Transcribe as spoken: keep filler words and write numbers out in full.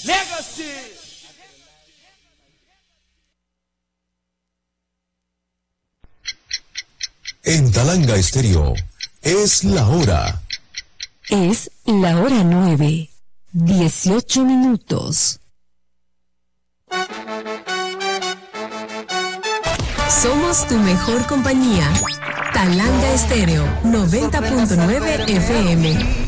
Legacy. En Talanga Estéreo, es la hora. Es la hora nueve, dieciocho minutos. Somos tu mejor compañía. Talanga Estéreo, noventa punto nueve F M.